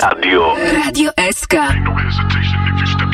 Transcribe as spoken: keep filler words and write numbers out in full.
Radio. Radio S K. Ain't no hesitation if you step